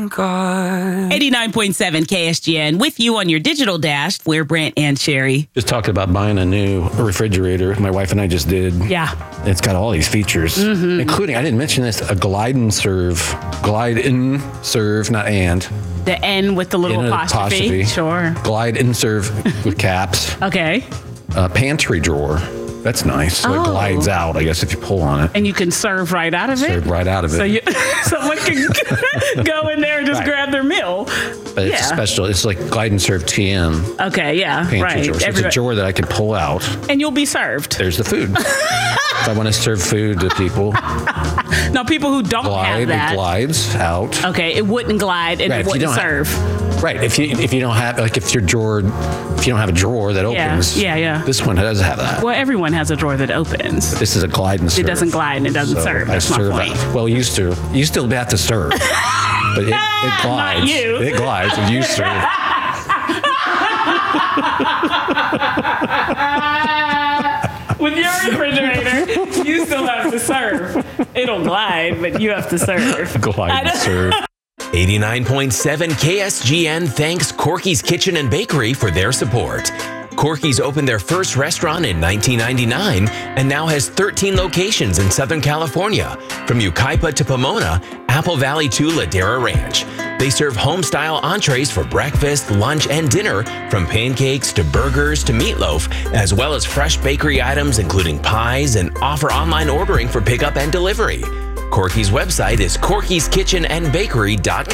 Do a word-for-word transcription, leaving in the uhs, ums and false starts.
God. eighty-nine point seven K S G N with you on your digital dash. We're Brent and Sherry. Just talking about buying a new refrigerator. My wife and I just did. Yeah. It's got all these features, mm-hmm. including, I didn't mention this, a glide and serve. Glide and serve, not and. The N with the little In apostrophe. apostrophe. Sure. Glide and serve with caps. Okay. A pantry drawer. That's nice. So Oh. it glides out, I guess, if you pull on it. And you can serve right out of it? Serve right out of it. So you, someone can go in there and just Right. grab their meal. But it's yeah. special. It's like glide and serve T M. Okay, yeah, Pantry right. drawer. So it's a Everybody- drawer that I can pull out. and you'll be served. There's the food. If I want to serve food to people, Now, people who don't have glide, that. it glides out. Okay, it wouldn't glide and Right, it if you wouldn't don't have- serve. Right. If you if you don't have like if your drawer if you don't have a drawer that Yeah, opens. yeah, yeah. This one does have that. Well, everyone has a drawer that opens. This is a glide and serve. It doesn't glide and it doesn't So serve. I That's my serve point. out. Well, used to. You still have to serve. But it, it glides. you. It glides and you serve. With your refrigerator, you still have to serve. It'll glide, but you have to serve. Glide I and don't- serve. eighty-nine point seven K S G N thanks Corky's Kitchen and Bakery for their support. Corky's opened their first restaurant in nineteen ninety-nine and now has thirteen locations in Southern California, from Yucaipa to Pomona, Apple Valley to Ladera Ranch. They serve home-style entrees for breakfast, lunch, and dinner, from pancakes to burgers to meatloaf, as well as fresh bakery items including pies, and offer online ordering for pickup and delivery. Corky's website is corkys kitchen and bakery dot com.